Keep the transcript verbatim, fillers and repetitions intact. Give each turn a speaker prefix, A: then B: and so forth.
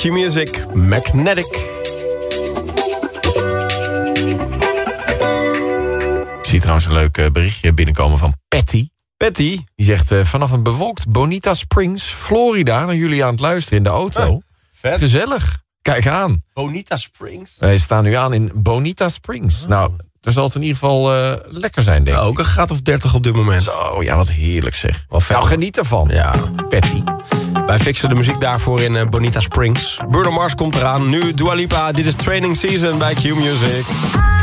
A: Q-Music, Magnetic.
B: Ik zie trouwens een leuk uh, berichtje binnenkomen van Patty.
A: Patty?
B: Die zegt uh, vanaf een bewolkt Bonita Springs, Florida, naar jullie aan het luisteren in de auto.
A: Huh, vet.
B: Gezellig. Kijk aan.
A: Bonita Springs?
B: Wij staan nu aan in Bonita Springs. Oh. Nou, daar zal het in ieder geval uh, lekker zijn, denk ik.
A: Ja, ook een graad of dertig op dit moment.
B: Zo, ja, wat heerlijk zeg.
A: Wel vet.
B: Nou, geniet ervan.
A: Ja.
B: Patty.
A: Wij fixen de muziek daarvoor in uh, Bonita Springs. Bruno Mars komt eraan. Nu Dua Lipa. Dit is Training Season bij Q-Music.